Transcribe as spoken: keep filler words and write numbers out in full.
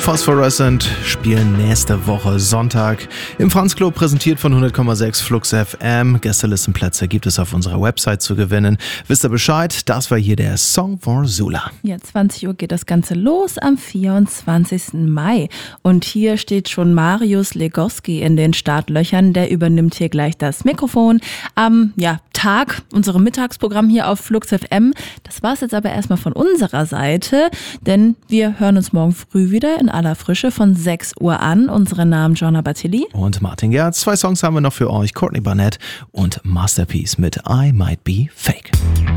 Phosphorescent spielen nächste Woche Sonntag im Franz Club, präsentiert von hundert Komma sechs Flux F M. Gästelistenplätze gibt es auf unserer Website zu gewinnen. Wisst ihr Bescheid? Das war hier der Song for Sula. Ja, zwanzig Uhr geht das Ganze los am vierundzwanzigsten Mai. Und hier steht schon Marius Legowski in den Startlöchern. Der übernimmt hier gleich das Mikrofon am ja, Tag, unserem Mittagsprogramm hier auf Flux F M. Das war es jetzt aber erstmal von unserer Seite, denn wir hören uns morgen früh wieder in aller Frische von sechs Uhr an. Unsere Namen Joanna Battilli und Martin Gerz. Zwei Songs haben wir noch für euch. Courtney Barnett und Masterpiece mit I Might Be Fake.